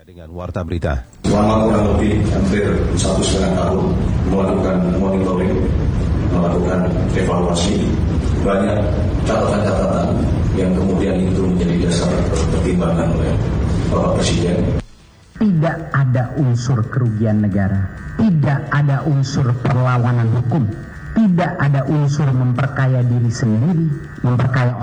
Dengan Warta Berita. Selama kurang lebih hampir 1,5 tahun melakukan monitoring, melakukan evaluasi, banyak catatan-catatan yang kemudian itu menjadi dasar pertimbangan oleh Bapak Presiden. Tidak ada unsur kerugian negara, tidak ada unsur perlawanan hukum, tidak ada unsur memperkaya diri sendiri, memperkaya